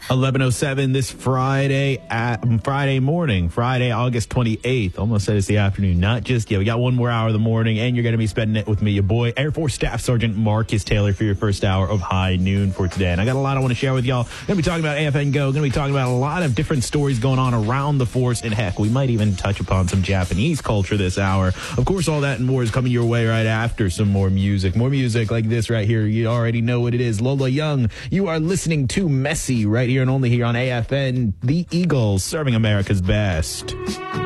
11:07 this Friday morning, Friday, August 28th. Almost said it's the afternoon, not just yet. We got one more hour of the morning, and you're going to be spending it with me, your boy, Air Force Staff Sergeant Marcus Taylor, for your first hour of High Noon for today. And I got a lot I want to share with y'all. Going to be talking about AFN Go. Going to be talking about a lot of different stories going on around the force, and heck, we might even touch upon some Japanese culture this hour. Of course, all that and more is coming your way right after some more music. More music like this right here. You already know what it is. Lola Young, you are listening to Messy right here and only here on AFN, the Eagles, serving America's best.